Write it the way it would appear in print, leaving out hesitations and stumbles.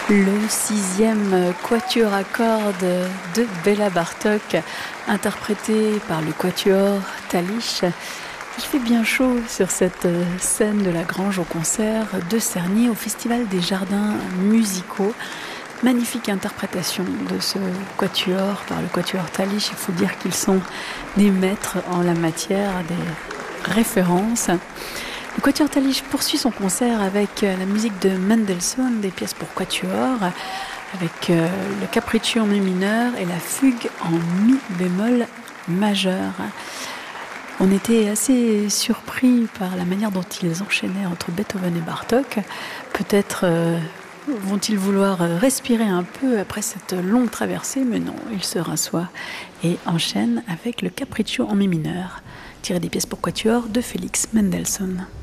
Le sixième quatuor à cordes de Béla Bartók, interprété par le quatuor Talich. Il fait bien chaud sur cette scène de la Grange au concert de Cerny au Festival des Jardins Musicaux. Magnifique interprétation de ce quatuor par le quatuor Talich. Il faut dire qu'ils sont des maîtres en la matière, des références. Le quatuor Talich poursuit son concert avec la musique de Mendelssohn, des pièces pour quatuor, avec le capriccio en mi mineur et la fugue en mi bémol majeur. On était assez surpris par la manière dont ils enchaînaient entre Beethoven et Bartók. Peut-être vont-ils vouloir respirer un peu après cette longue traversée, mais non, ils se rassoient et enchaînent avec le capriccio en mi mineur, tiré des pièces pour quatuor de Félix Mendelssohn.